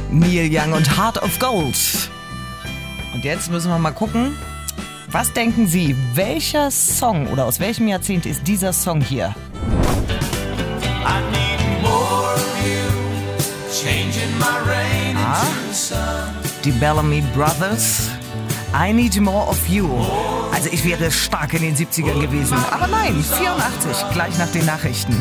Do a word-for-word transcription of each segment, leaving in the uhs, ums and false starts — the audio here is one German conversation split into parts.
Neil Young und Heart of Gold. Und jetzt müssen wir mal gucken, was denken Sie, welcher Song oder aus welchem Jahrzehnt ist dieser Song hier? Ah, die Bellamy Brothers. I Need More of You. Also ich wäre stark in den siebzigern gewesen. Aber nein, vierundachtzig, gleich nach den Nachrichten.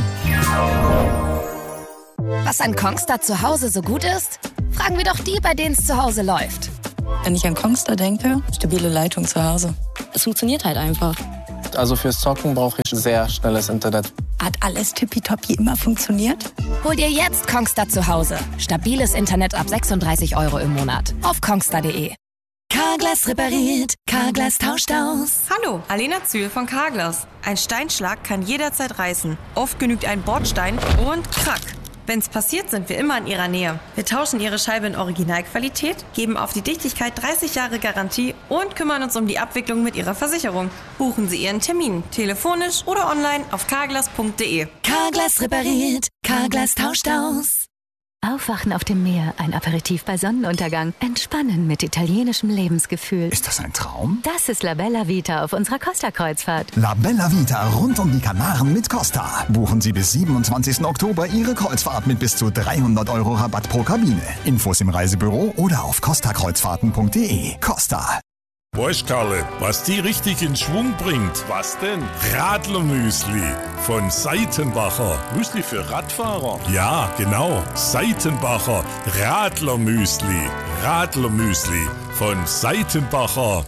Was an Kongstar zu Hause so gut ist? Fragen wir doch die, bei denen es zu Hause läuft. Wenn ich an Kongstar denke, stabile Leitung zu Hause. Es funktioniert halt einfach. Also fürs Zocken brauche ich sehr schnelles Internet. Hat alles tippitoppi immer funktioniert? Hol dir jetzt Kongstar zu Hause. Stabiles Internet ab sechsunddreißig Euro im Monat. Auf kongstar punkt de. Carglass repariert, Carglass tauscht aus. Hallo, Alena Zühl von Carglass. Ein Steinschlag kann jederzeit reißen. Oft genügt ein Bordstein und krack. Wenn's passiert, sind wir immer in Ihrer Nähe. Wir tauschen Ihre Scheibe in Originalqualität, geben auf die Dichtigkeit dreißig Jahre Garantie und kümmern uns um die Abwicklung mit Ihrer Versicherung. Buchen Sie Ihren Termin, telefonisch oder online auf carglass punkt de. Carglass repariert, Carglass tauscht aus. Aufwachen auf dem Meer, ein Aperitif bei Sonnenuntergang, entspannen mit italienischem Lebensgefühl. Ist das ein Traum? Das ist La Bella Vita auf unserer Costa-Kreuzfahrt. La Bella Vita rund um die Kanaren mit Costa. Buchen Sie bis siebenundzwanzigsten Oktober Ihre Kreuzfahrt mit bis zu dreihundert Euro Rabatt pro Kabine. Infos im Reisebüro oder auf costa kreuzfahrten punkt de. Costa. Weißt Karle, was die richtig in Schwung bringt? Was denn? Radlermüsli von Seitenbacher. Müsli für Radfahrer? Ja, genau. Seitenbacher Radlermüsli. Radlermüsli von Seitenbacher.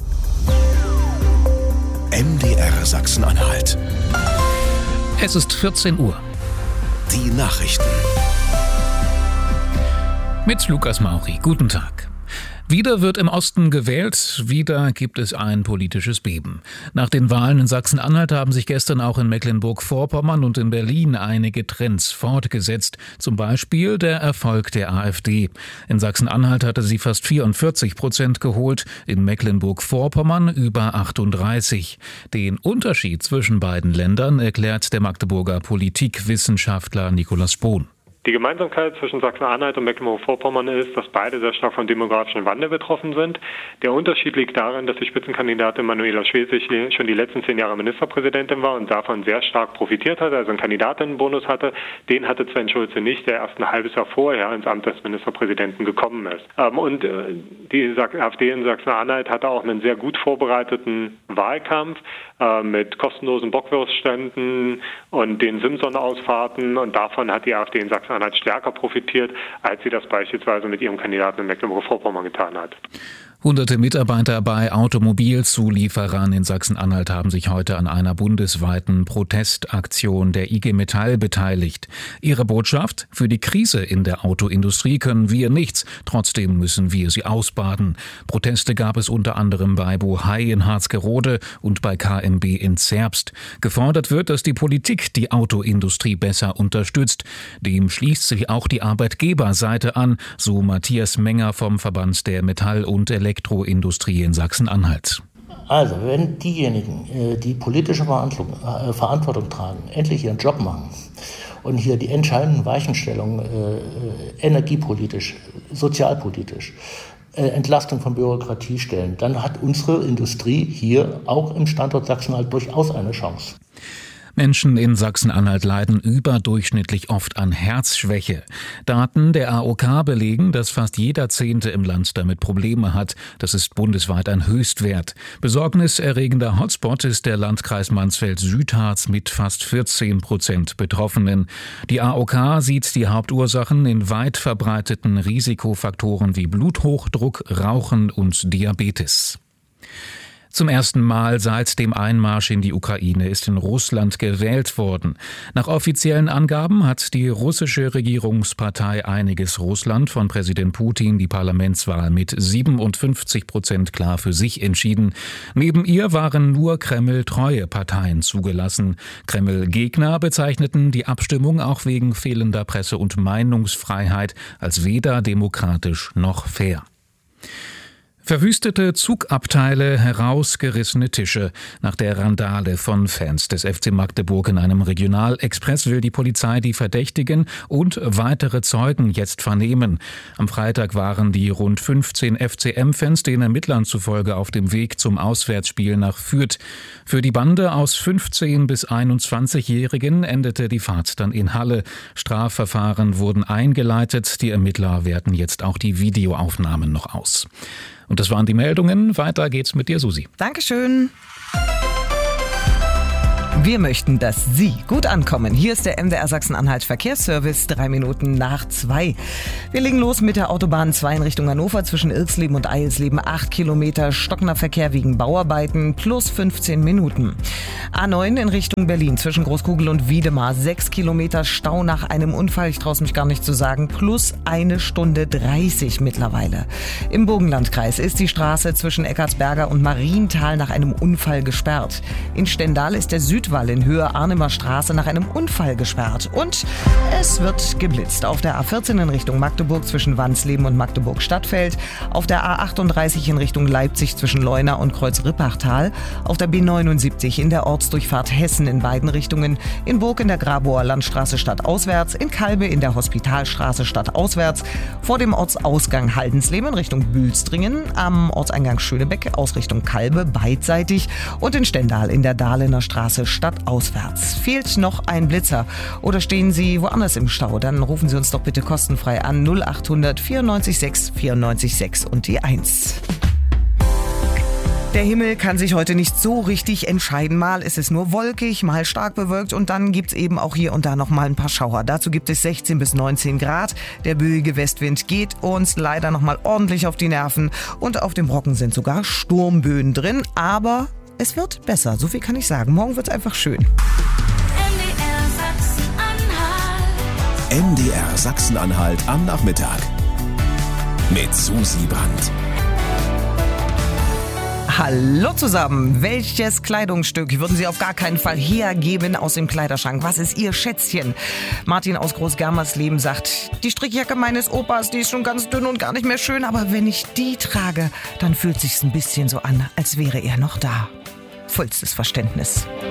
M D R Sachsen-Anhalt. Es ist vierzehn Uhr. Die Nachrichten. Mit Lukas Mauri. Guten Tag. Wieder wird im Osten gewählt, wieder gibt es ein politisches Beben. Nach den Wahlen in Sachsen-Anhalt haben sich gestern auch in Mecklenburg-Vorpommern und in Berlin einige Trends fortgesetzt. Zum Beispiel der Erfolg der AfD. In Sachsen-Anhalt hatte sie fast vierundvierzig Prozent geholt, in Mecklenburg-Vorpommern über achtunddreißig. Den Unterschied zwischen beiden Ländern erklärt der Magdeburger Politikwissenschaftler Nikolaus Spohn. Die Gemeinsamkeit zwischen Sachsen-Anhalt und Mecklenburg-Vorpommern ist, dass beide sehr stark vom demografischen Wandel betroffen sind. Der Unterschied liegt darin, dass die Spitzenkandidatin Manuela Schwesig schon die letzten zehn Jahre Ministerpräsidentin war und davon sehr stark profitiert hatte, also einen Kandidatinnenbonus hatte. Den hatte Sven Schulze nicht, der erst ein halbes Jahr vorher ins Amt des Ministerpräsidenten gekommen ist. Und die AfD in Sachsen-Anhalt hatte auch einen sehr gut vorbereiteten Wahlkampf mit kostenlosen Bockwurstständen und den Simson-Ausfahrten, und davon hat die AfD in Sachsen-Anhalt stärker profitiert, als sie das beispielsweise mit ihrem Kandidaten in Mecklenburg-Vorpommern getan hat. Hunderte Mitarbeiter bei Automobilzulieferern in Sachsen-Anhalt haben sich heute an einer bundesweiten Protestaktion der I G Metall beteiligt. Ihre Botschaft: Für die Krise in der Autoindustrie können wir nichts, trotzdem müssen wir sie ausbaden. Proteste gab es unter anderem bei Bohai in Harzgerode und bei K M B in Zerbst. Gefordert wird, dass die Politik die Autoindustrie besser unterstützt. Dem schließt sich auch die Arbeitgeberseite an, so Matthias Menger vom Verband der Metall- und Elektroindustrie in Sachsen-Anhalt. Also, wenn diejenigen, die politische Verantwortung tragen, endlich ihren Job machen und hier die entscheidenden Weichenstellungen äh, energiepolitisch, sozialpolitisch, äh, Entlastung von Bürokratie stellen, dann hat unsere Industrie hier auch im Standort Sachsen-Anhalt durchaus eine Chance. Menschen in Sachsen-Anhalt leiden überdurchschnittlich oft an Herzschwäche. Daten der A O K belegen, dass fast jeder Zehnte im Land damit Probleme hat. Das ist bundesweit ein Höchstwert. Besorgniserregender Hotspot ist der Landkreis Mansfeld-Südharz mit fast vierzehn Prozent Betroffenen. Die A O K sieht die Hauptursachen in weit verbreiteten Risikofaktoren wie Bluthochdruck, Rauchen und Diabetes. Zum ersten Mal seit dem Einmarsch in die Ukraine ist in Russland gewählt worden. Nach offiziellen Angaben hat die russische Regierungspartei Einiges Russland von Präsident Putin die Parlamentswahl mit siebenundfünfzig Prozent klar für sich entschieden. Neben ihr waren nur Kreml-treue Parteien zugelassen. Kreml-Gegner bezeichneten die Abstimmung auch wegen fehlender Presse- und Meinungsfreiheit als weder demokratisch noch fair. Verwüstete Zugabteile, herausgerissene Tische. Nach der Randale von Fans des F C Magdeburg in einem Regionalexpress will die Polizei die Verdächtigen und weitere Zeugen jetzt vernehmen. Am Freitag waren die rund fünfzehn F C M-Fans den Ermittlern zufolge auf dem Weg zum Auswärtsspiel nach Fürth. Für die Bande aus fünfzehn bis einundzwanzigjährigen endete die Fahrt dann in Halle. Strafverfahren wurden eingeleitet. Die Ermittler werten jetzt auch die Videoaufnahmen noch aus. Und das waren die Meldungen. Weiter geht's mit dir, Susi. Dankeschön. Wir möchten, dass Sie gut ankommen. Hier ist der M D R Sachsen-Anhalt Verkehrsservice, drei Minuten nach zwei. Wir legen los mit der Autobahn zwei in Richtung Hannover zwischen Irksleben und Eilsleben. acht Kilometer stockender Verkehr wegen Bauarbeiten plus fünfzehn Minuten. A neun in Richtung Berlin zwischen Großkugel und Wiedemar. sechs Kilometer Stau nach einem Unfall, ich traue es mich gar nicht zu sagen, plus eine Stunde dreißig mittlerweile. Im Burgenlandkreis ist die Straße zwischen Eckartsberger und Marienthal nach einem Unfall gesperrt. In Stendal ist der Süd in Höhe Arnimer Straße nach einem Unfall gesperrt. Und es wird geblitzt. Auf der A vierzehn in Richtung Magdeburg zwischen Wansleben und Magdeburg-Stadtfeld. Auf der A achtunddreißig in Richtung Leipzig zwischen Leuna und Kreuz-Rippachtal. Auf der B neunundsiebzig in der Ortsdurchfahrt Hessen in beiden Richtungen. In Burg in der Grabower Landstraße stadtauswärts. In Kalbe in der Hospitalstraße stadtauswärts. Vor dem Ortsausgang Haldensleben in Richtung Bülstringen. Am Ortseingang Schönebeck aus Richtung Kalbe beidseitig. Und in Stendal in der Dahlener Straße stadtauswärts. Fehlt noch ein Blitzer oder stehen Sie woanders im Stau? Dann rufen Sie uns doch bitte kostenfrei an null achthundert vierundneunzig sechs vierundneunzig sechs und die eins. Der Himmel kann sich heute nicht so richtig entscheiden. Mal ist es nur wolkig, mal stark bewölkt und dann gibt's eben auch hier und da noch mal ein paar Schauer. Dazu gibt es sechzehn bis neunzehn Grad. Der böige Westwind geht uns leider noch mal ordentlich auf die Nerven und auf dem Brocken sind sogar Sturmböen drin, aber es wird besser, so viel kann ich sagen. Morgen wird's einfach schön. M D R Sachsen-Anhalt am Nachmittag mit Susi Brandt. Hallo zusammen. Welches Kleidungsstück würden Sie auf gar keinen Fall hergeben aus dem Kleiderschrank? Was ist Ihr Schätzchen? Martin aus Großgermersleben sagt, die Strickjacke meines Opas, die ist schon ganz dünn und gar nicht mehr schön, aber wenn ich die trage, dann fühlt sich's ein bisschen so an, als wäre er noch da. Vollstes Verständnis.